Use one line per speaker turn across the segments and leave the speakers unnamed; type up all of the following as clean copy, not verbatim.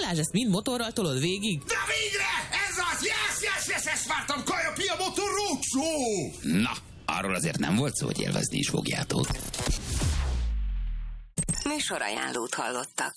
Balázs, ezt mind motorral tolod végig?
De végre! Ez az! Yes, ezt vártam! Kaja Pia Motor Roadshow!
Na, arról azért nem volt szó, hogy élvezni is fogjátok.
Műsorajánlót hallottak.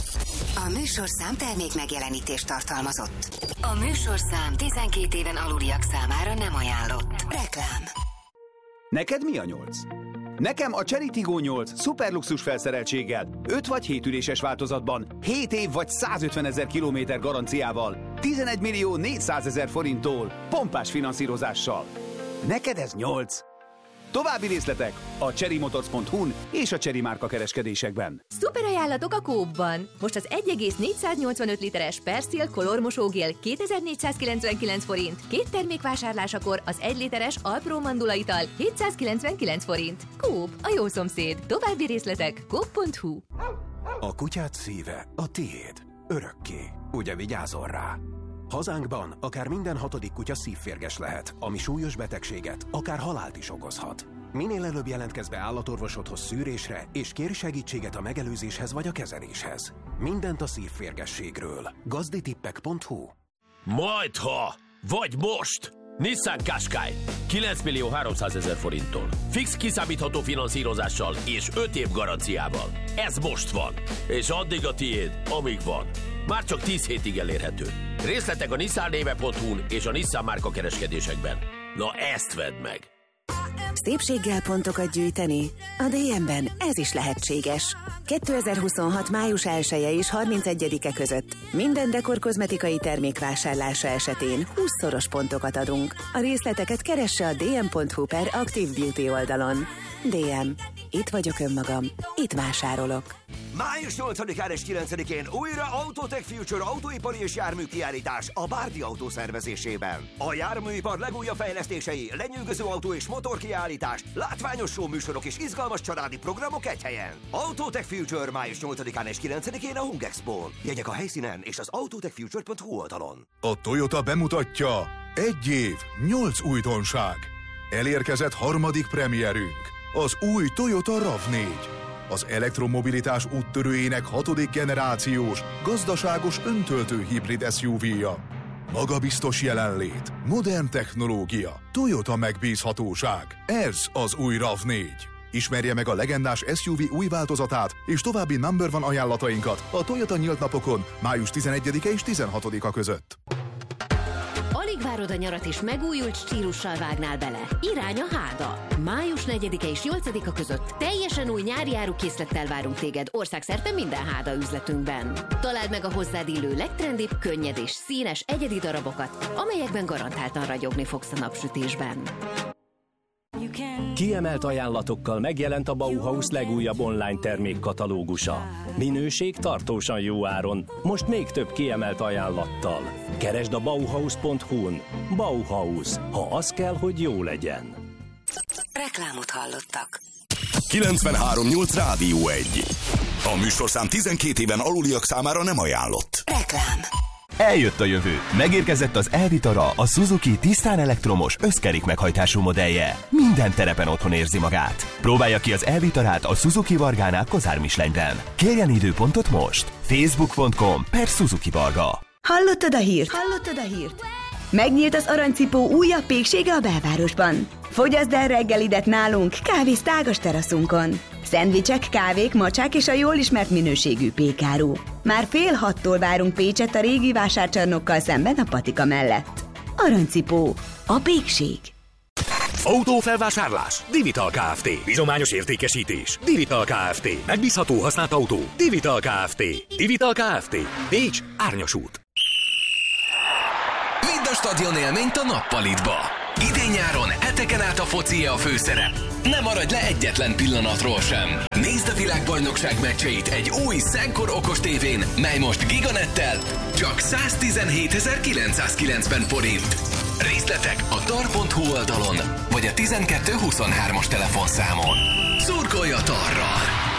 A műsorszám termék megjelenítést tartalmazott. A műsorszám 12 éven aluliak számára nem ajánlott. Reklám.
Neked mi a 8? Nekem a Chery Tiggo 8 szuperluxus felszereltséggel, 5 vagy 7 üléses változatban, 7 év vagy 150 000 kilométer garanciával, 11 millió 400 000 forinttól, pompás finanszírozással. Neked ez 8? További részletek a cherrymotors.hu-n és a Chery márka kereskedésekben.
Szuper ajánlatok a Coop-ban! Most az 1,485 literes Persil Color mosógél 2499 forint, 2 termék vásárlásakor az 1 literes Alpro Mandula ital 799 forint. Coop, a jó szomszéd. További részletek coop.hu.
A kutyád szíve a tiéd. Örökké. Ugye vigyázol rá? Hazánkban akár minden 6. kutya szívférges lehet, ami súlyos betegséget, akár halált is okozhat. Minél előbb jelentkezz be állatorvosodhoz szűrésre, és kérj segítséget a megelőzéshez vagy a kezeléshez. Mindent a szívférgességről. Gazditippek.hu.
Majdha! Vagy most! Nissan Qashqai 9 millió 300 000 forinttól. Fix kiszámítható finanszírozással és 5 év garanciával. Ez most van. És addig a tiéd, amíg van. Már csak 10 hétig elérhető. Részletek a nissannéve.hu-n és a Nissan márka kereskedésekben. Na ezt vedd meg!
Szépséggel pontokat gyűjteni? A DM-ben ez is lehetséges. 2026. május 1-e és 31-e között minden dekor kozmetikai termék vásárlása esetén 20-szoros pontokat adunk. A részleteket keresse a dm.hu/Active Beauty oldalon. DM. Itt vagyok önmagam. Itt vásárolok.
Május 8-án és 9-én újra Autotech Future autóipari és járműkiállítás a Bárdi Autó szervezésében. A járműipar legújabb fejlesztései, lenyűgöző autó és motorkiállítás, látványos showműsorok és izgalmas családi programok egy helyen. Autotech Future május 8-án és 9-én a Hungexpo-n. Jegyek a helyszínen és az autotechfuture.hu oldalon.
A Toyota bemutatja 1 év, 8 újdonság. Elérkezett harmadik premierünk, az új Toyota RAV4. Az elektromobilitás úttörőjének 6. generációs, gazdaságos öntöltő hibrid SUV-ja. Magabiztos jelenlét, modern technológia, Toyota megbízhatóság. Ez az új RAV4. Ismerje meg a legendás SUV új változatát és további number one ajánlatainkat a Toyota nyílt napokon május 11-e és 16-a között.
Alig várod a nyarat és megújult stílussal vágnál bele. Irány a Háda. Május 4-e és 8-a között teljesen új nyári árukészlettel várunk téged országszerte minden Háda üzletünkben. Találd meg a hozzád illő legtrendibb, könnyed és színes egyedi darabokat, amelyekben garantáltan ragyogni fogsz a napsütésben.
Kiemelt ajánlatokkal megjelent a Bauhaus legújabb online termékkatalógusa. Minőség tartósan jó áron, most még több kiemelt ajánlattal. Keresd a Bauhaus.hu-n. Bauhaus, ha az kell, hogy jó legyen.
Reklámot hallottak.
93.8 Rádió 1. A műsorszám 12 éven aluliak számára nem ajánlott.
Reklám.
Eljött a jövő. Megérkezett az e-Vitara, a Suzuki tisztán elektromos, összkerék meghajtású modellje. Minden terepen otthon érzi magát. Próbálja ki az e-Vitarát a Suzuki Vargánál Kozár Mislenyben. Kérjen időpontot most. Facebook.com/Suzuki Varga.
Hallottad a hírt? Hallottad a hírt? Megnyílt az Aranycipó újabb péksége a belvárosban. Fogyaszd el reggelidet nálunk, kávéz tágas teraszunkon. Szendvicsek, kávék, macsák és a jól ismert minőségű pékáru. Már 5:30 várunk Pécset a régi vásárcsarnokkal szemben a patika mellett. Aranycipó. A pékség.
Autófelvásárlás. Divital Kft. Bizományos értékesítés. Divital Kft. Megbízható használt autó. Divital Kft. Divital Kft. Pécs, Árnyas út.
Vidd a stadion élményt a Nappalitba. Idén-nyáron heteken át a focie a főszerep. Ne maradj le egyetlen pillanatról sem. Nézd a világbajnokság meccseit egy új Szenkor okos tévén, mely most Giganettel csak 117.990 forint. Részletek a tar.hu oldalon, vagy a 1223-as telefonszámon. Szurkolj a Tarral!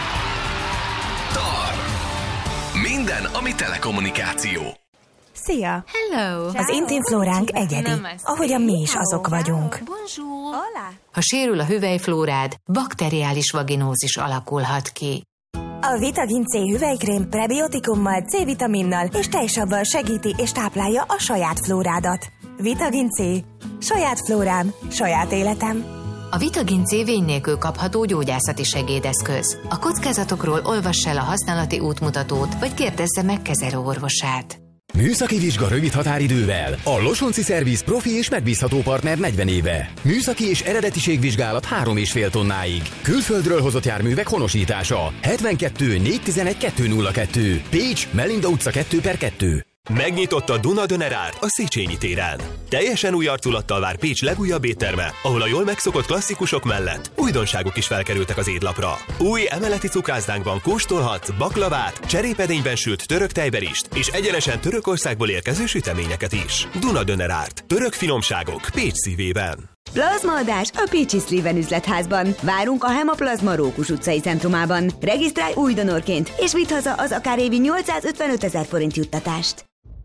Tar. Minden, ami telekommunikáció.
Szia!
Hello!
Az intim flóránk egyedi, ahogyan mi is azok vagyunk.
Ha sérül a hüvelyflórád, bakteriális vaginózis alakulhat ki.
A Vitagin C hüvelykrém prebiotikummal, C-vitaminnal és tejsabbal segíti és táplálja a saját flórádat. Vitagin C. Saját flórám, saját életem.
A Vitagin C vény nélkül kapható gyógyászati segédeszköz. A kockázatokról olvass el a használati útmutatót, vagy kérdezze meg kezelőorvosát.
Műszaki vizsga rövid határidővel. A Losonci Szerviz profi és megbízható partner 40 éve. Műszaki és eredetiségvizsgálat 3,5 tonnáig. Külföldről hozott járművek honosítása. 72 411 202. Pécs, Melinda utca 2/2.
Megnyitott a Duna Dönerárt a Széchenyi téren. Teljesen új arculattal vár Pécs legújabb étterme, ahol a jól megszokott klasszikusok mellett újdonságok is felkerültek az étlapra. Új emeleti cukrászdánkban kóstolhatsz baklavát, cserépedényben sült török tejberist és egyenesen Törökországból érkező süteményeket is. Duna Dönerárt. Török finomságok Pécs szívében.
Plazmaadás a Pécsi Sliven üzletházban. Várunk a Hemaplazma Rókus utcai centrumában. Regisztrálj új donorként, és vidd haza az akár évi 855 000 forint juttatást.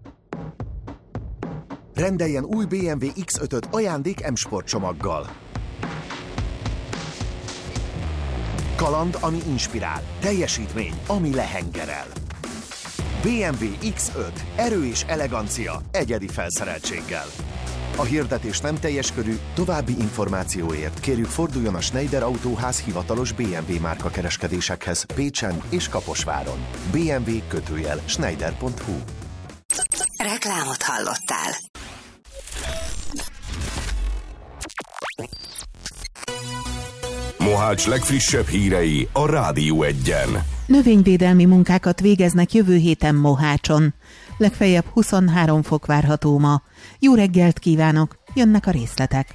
Rendeljen új BMW X5-öt ajándék M-Sport csomaggal. Kaland, ami inspirál. Teljesítmény, ami lehengerel. BMW X5. Erő és elegancia egyedi felszereltséggel. A hirdetés nem teljes körű, további információért kérjük forduljon a Schneider Autóház hivatalos BMW márka kereskedésekhez Pécsen és Kaposváron. bmw-schneider.hu.
Reklámot hallottál.
Mohács legfrissebb hírei a Rádió 1-en.
Növényvédelmi munkákat végeznek jövő héten Mohácson. Legfeljebb 23 fok várható ma. Jó reggelt kívánok, jönnek a részletek.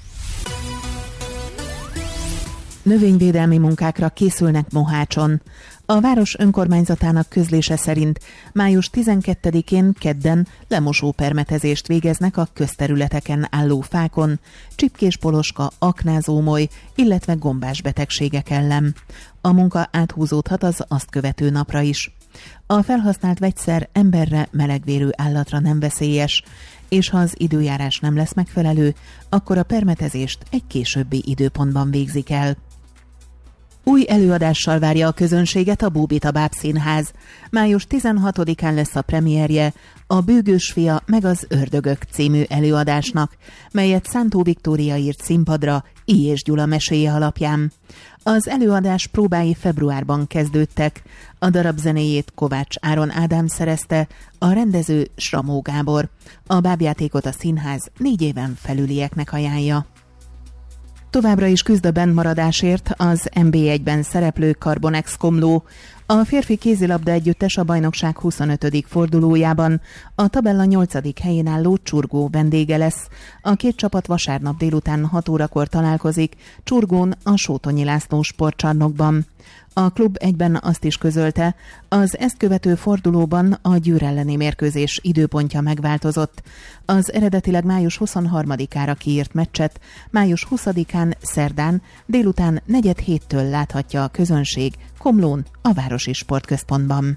Növényvédelmi munkákra készülnek Mohácson. A város önkormányzatának közlése szerint május 12-én kedden lemosópermetezést végeznek a közterületeken álló fákon, csipkéspoloska, aknázómoly, illetve gombás betegségek ellen. A munka áthúzódhat az azt követő napra is. A felhasznált vegyszer emberre, melegvérű állatra nem veszélyes, és ha az időjárás nem lesz megfelelő, akkor a permetezést egy későbbi időpontban végzik el. Új előadással várja a közönséget a Bóbita Bábszínház. Május 16-án lesz a premierje a Bőgős fia meg az ördögök című előadásnak, melyet Szántó Viktória írt színpadra I. és Gyula meséje alapján. Az előadás próbái februárban kezdődtek. A darab zenéjét Kovács Áron Ádám szerezte, a rendező Sramó Gábor. A bábjátékot a színház 4 éven felülieknek ajánlja. Továbbra is küzd a bennmaradásért az NB1-ben szereplő Carbonex Komló. A férfi kézilabda együttes a bajnokság 25. fordulójában a tabella 8. helyén álló Csurgó vendége lesz. A két csapat vasárnap délután 6 órakor találkozik Csurgón a Sótonyi László sportcsarnokban. A klub egyben azt is közölte, az ezt követő fordulóban a Győr elleni mérkőzés időpontja megváltozott. Az eredetileg május 23-ára kiírt meccset május 20-án szerdán délután 4:07-től láthatja a közönség Komlón, a Városi Sportközpontban.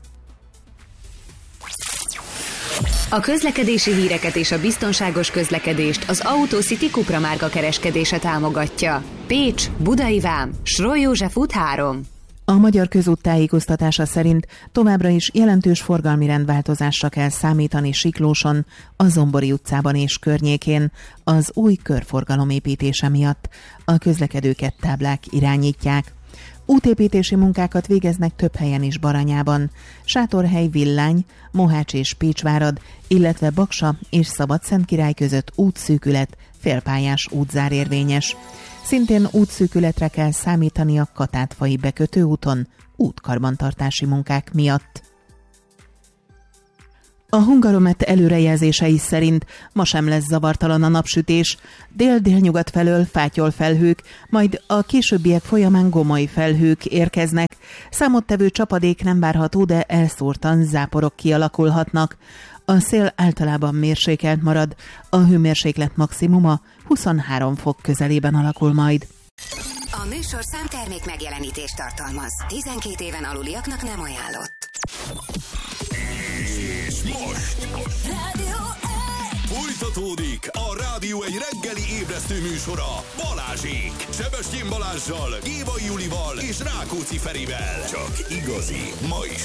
A közlekedési híreket és a biztonságos közlekedést az Autocity Cupra márka kereskedése támogatja. Pécs, Budai Vám, Sroly József út 3.
A Magyar Közút tájékoztatása szerint továbbra is jelentős forgalmi rendváltozásra kell számítani Siklóson, a Zombori utcában és környékén az új körforgalom építése miatt. A közlekedőket táblák irányítják. Útépítési munkákat végeznek több helyen is Baranyában. Sátorhely, Villány, Mohács és Pécsvárad, illetve Baksa és Szabadszentkirály között útszűkület, félpályás útzár érvényes. Szintén útszűkületre kell számítani a Katátfai bekötőúton útkarbantartási munkák miatt. A Hungaromet előrejelzései szerint ma sem lesz zavartalan a napsütés. Dél-délnyugat felől fátyol felhők, majd a későbbiek folyamán gomoly felhők érkeznek. Számottevő csapadék nem várható, de elszórtan záporok kialakulhatnak. A szél általában mérsékelt marad, a hőmérséklet maximuma 23 fok közelében alakul majd.
A műsorszám termék megjelenítést tartalmaz. 12 éven aluliaknak nem ajánlott.
És most folytatódik A Rádió egy reggeli ébresztő műsora, Balázsék. Sebestyén Balázssal, Gévai Julival és Rákóczi Ferivel. Csak igazi, ma is